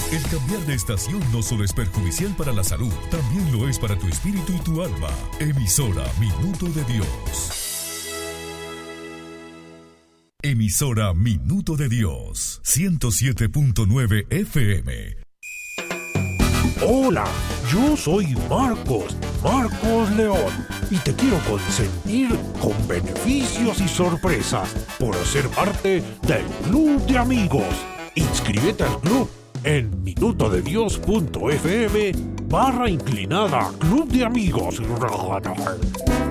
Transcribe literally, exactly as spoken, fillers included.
El cambiar de estación no solo es perjudicial para la salud, también lo es para tu espíritu y tu alma. Emisora Minuto de Dios. Emisora Minuto de Dios, ciento siete punto nueve F M. Hola, yo soy Marcos, Marcos León, y te quiero consentir con beneficios y sorpresas por ser parte del Club de Amigos. Inscríbete al club en minutodedios.fm barra inclinada Club de Amigos.